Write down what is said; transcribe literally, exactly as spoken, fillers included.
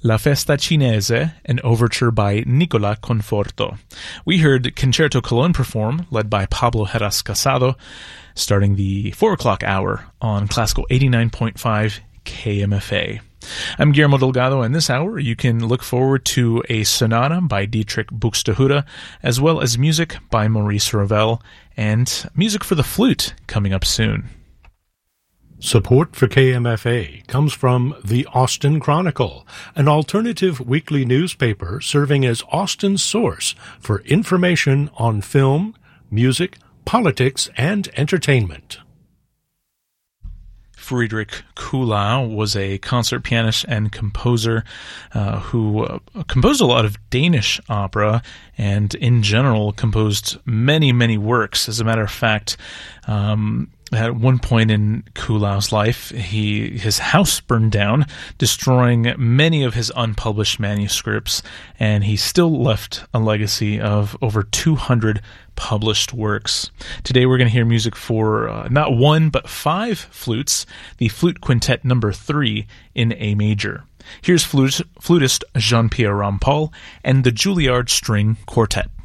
La Festa Cinese, an overture by Nicola Conforto. We heard Concerto Cologne perform, led by Pablo Heras Casado, starting the four o'clock hour on Classical eighty-nine point five K M F A. I'm Guillermo Delgado, and this hour you can look forward to a sonata by Dietrich Buxtehude, as well as music by Maurice Ravel, and music for the flute coming up soon. Support for K M F A comes from the Austin Chronicle, an alternative weekly newspaper serving as Austin's source for information on film, music, politics, and entertainment. Friedrich Kuhlau was a concert pianist and composer uh, who uh, composed a lot of Danish opera and, in general, composed many, many works. As a matter of fact, um, at one point in Kuhlau's life, he his house burned down, destroying many of his unpublished manuscripts, and he still left a legacy of over two hundred published works. Today we're going to hear music for uh, not one, but five flutes, the Flute Quintet number three in A major. Here's flute, flutist Jean-Pierre Rampal and the Juilliard String Quartet.